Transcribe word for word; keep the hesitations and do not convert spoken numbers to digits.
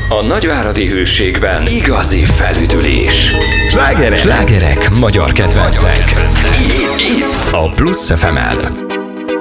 A nagyváradi Hőségben igazi felüdülés. Slágerek, Slágerek, magyar kedvencek. Itt a Plusz ef em-en.